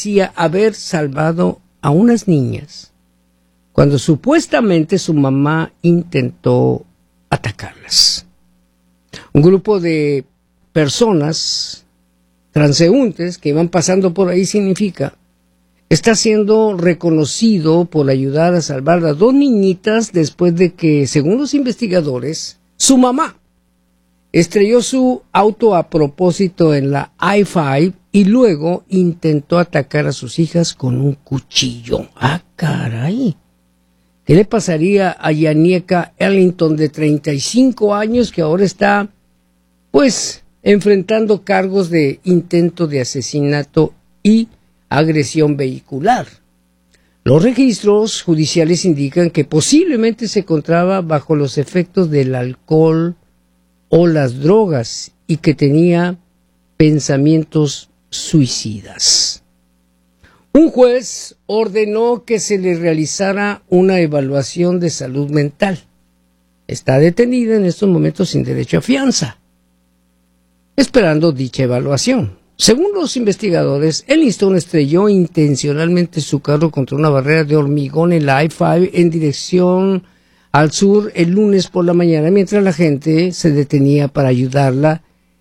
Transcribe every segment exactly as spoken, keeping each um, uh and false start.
decía haber salvado a unas niñas cuando supuestamente su mamá intentó atacarlas. Un grupo de personas transeúntes que iban pasando por ahí, significa, está siendo reconocido por ayudar a salvar a dos niñitas después de que, según los investigadores, su mamá estrelló su auto a propósito en la I cinco y luego intentó atacar a sus hijas con un cuchillo. ¡Ah, caray! ¿Qué le pasaría a Yanieka Ellington, de treinta y cinco años, que ahora está, pues, enfrentando cargos de intento de asesinato y agresión vehicular? Los registros judiciales indican que posiblemente se encontraba bajo los efectos del alcohol o las drogas y que tenía pensamientos suicidas. Un juez ordenó que se le realizara una evaluación de salud mental. Está detenida en estos momentos sin derecho a fianza, esperando dicha evaluación. Según los investigadores, Ellington estrelló intencionalmente su carro contra una barrera de hormigón en la I cinco en dirección al sur el lunes por la mañana, mientras la gente se detenía para ayudarla,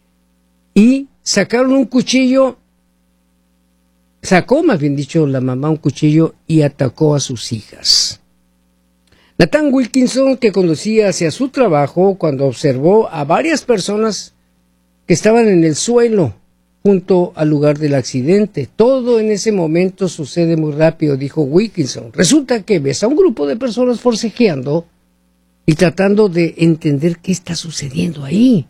y sacaron un cuchillo, sacó más bien dicho la mamá un cuchillo y atacó a sus hijas. Nathan Wilkinson, que conducía hacia su trabajo cuando observó a varias personas que estaban en el suelo junto al lugar del accidente. Todo en ese momento sucede muy rápido, dijo Wilkinson. Resulta que ves a un grupo de personas forcejeando y tratando de entender qué está sucediendo ahí,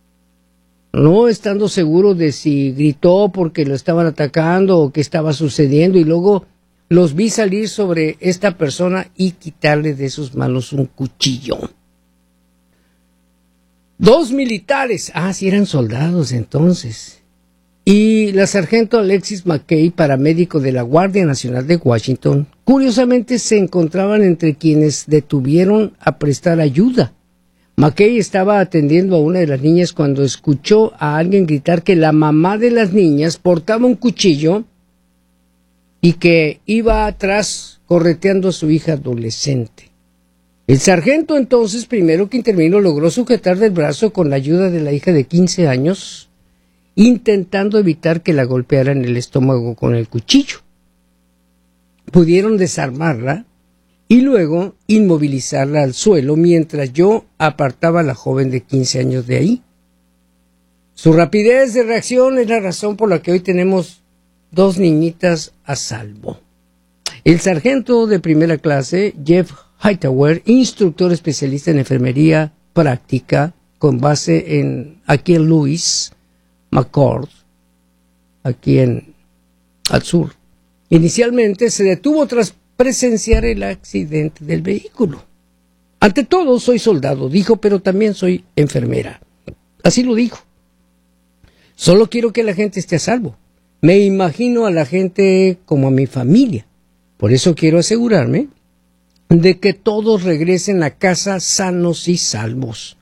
no estando seguro de si gritó porque lo estaban atacando o qué estaba sucediendo, y luego los vi salir sobre esta persona y quitarle de sus manos un cuchillo. Dos militares, ah, sí eran soldados entonces, y la sargento Alexis McKay, paramédico de la Guardia Nacional de Washington, curiosamente se encontraban entre quienes detuvieron a prestar ayuda. McKay estaba atendiendo a una de las niñas cuando escuchó a alguien gritar que la mamá de las niñas portaba un cuchillo y que iba atrás correteando a su hija adolescente. El sargento entonces, primero que intervino, logró sujetar del brazo con la ayuda de la hija de quince años, intentando evitar que la golpeara en el estómago con el cuchillo. Pudieron desarmarla y luego inmovilizarla al suelo mientras yo apartaba a la joven de quince años de ahí. Su rapidez de reacción es la razón por la que hoy tenemos dos niñitas a salvo. El sargento de primera clase, Jeff Hightower, instructor especialista en enfermería práctica con base en aquí en Lewis, McCord, aquí en al sur, inicialmente se detuvo tras presenciar el accidente del vehículo. Ante todo, soy soldado, dijo, pero también soy enfermera. Así lo dijo. Solo quiero que la gente esté a salvo. Me imagino a la gente como a mi familia. Por eso quiero asegurarme de que todos regresen a casa sanos y salvos.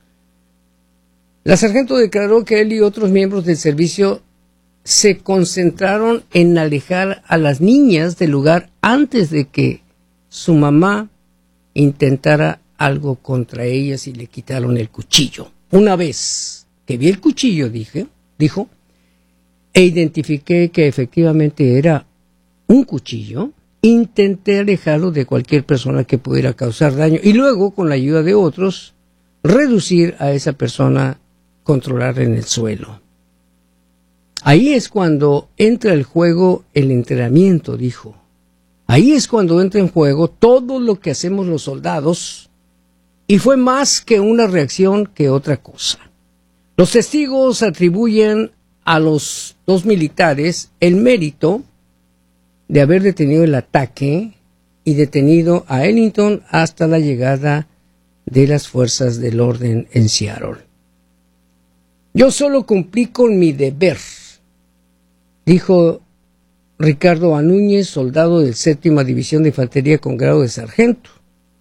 La sargento declaró que él y otros miembros del servicio se concentraron en alejar a las niñas del lugar antes de que su mamá intentara algo contra ellas y le quitaron el cuchillo. Una vez que vi el cuchillo, dije, dijo, e identifiqué que efectivamente era un cuchillo, intenté alejarlo de cualquier persona que pudiera causar daño y luego, con la ayuda de otros, reducir a esa persona, controlarla en el suelo. Ahí es cuando entra el juego el entrenamiento, dijo. Ahí es cuando entra en juego todo lo que hacemos los soldados, y fue más que una reacción que otra cosa. Los testigos atribuyen a los dos militares el mérito de haber detenido el ataque y detenido a Ellington hasta la llegada de las fuerzas del orden en Seattle. Yo solo cumplí con mi deber, dijo Ricardo A. Núñez, soldado del séptima División de Infantería con grado de sargento.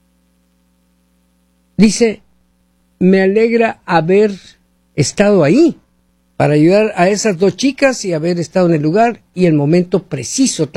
Dice, me alegra haber estado ahí para ayudar a esas dos chicas y haber estado en el lugar y el momento preciso.